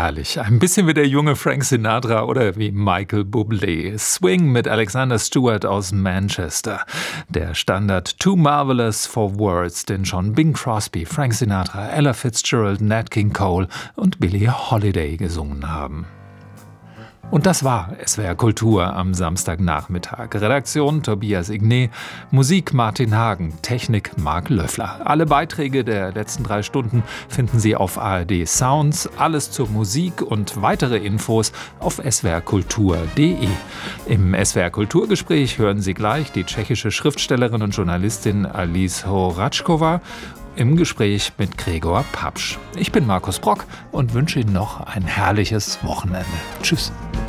herrlich. Ein bisschen wie der junge Frank Sinatra oder wie Michael Bublé. Swing mit Alexander Stewart aus Manchester. Der Standard Too Marvelous for Words, den schon Bing Crosby, Frank Sinatra, Ella Fitzgerald, Nat King Cole und Billie Holiday gesungen haben. Und das war SWR Kultur am Samstagnachmittag. Redaktion Tobias Igné, Musik Martin Hagen, Technik Marc Löffler. Alle Beiträge der letzten 3 Stunden finden Sie auf ARD Sounds. Alles zur Musik und weitere Infos auf swrkultur.de. Im SWR Kulturgespräch hören Sie gleich die tschechische Schriftstellerin und Journalistin Alice Horačková im Gespräch mit Gregor Papsch. Ich bin Markus Brock und wünsche Ihnen noch ein herrliches Wochenende. Tschüss.